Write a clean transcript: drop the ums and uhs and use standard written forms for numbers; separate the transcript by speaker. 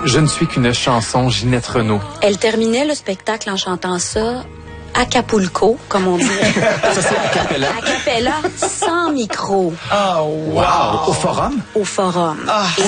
Speaker 1: Je ne suis qu'une chanson, Ginette Renault.
Speaker 2: Elle terminait le spectacle en chantant ça Acapulco, comme on dit.
Speaker 1: Ça, c'est a cappella.
Speaker 2: A cappella, sans micro.
Speaker 3: Oh, wow!
Speaker 1: Au forum?
Speaker 2: Au forum.
Speaker 3: Ah.